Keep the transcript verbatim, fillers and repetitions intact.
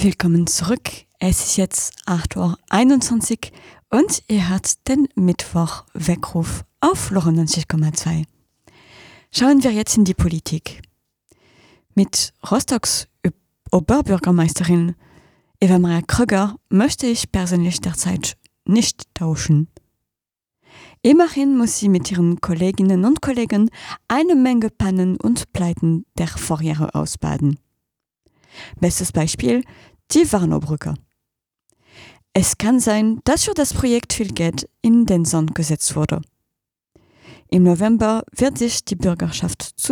Willkommen zurück. Es ist jetzt acht Uhr einundzwanzig und ihr hört den Mittwoch-Weckruf auf neunundneunzig Komma zwei. Schauen wir jetzt in die Politik. Mit Rostocks Oberbürgermeisterin Eva-Maria Kröger möchte ich persönlich derzeit nicht tauschen. Immerhin muss sie mit ihren Kolleginnen und Kollegen eine Menge Pannen und Pleiten der Vorjahre ausbaden. Bestes Beispiel, die Warnowbrücke. Es kann sein, dass für das Projekt viel Geld in den Sand gesetzt wurde. Im November wird sich die Bürgerschaft zu